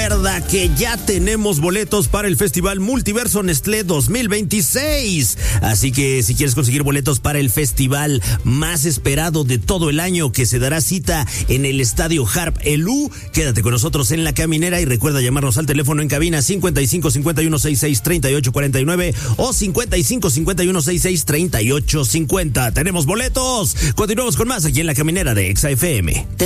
recuerda que ya tenemos boletos para el Festival Multiverso Nestlé 2026. Así que si quieres conseguir boletos para el festival más esperado de todo el año, que se dará cita en el Estadio Harp Elú, quédate con nosotros en La Caminera y recuerda llamarnos al teléfono en cabina 55 51 66 38 49 o 55 51 66 38 50. Tenemos boletos. Continuamos con más aquí en La Caminera de Exa FM.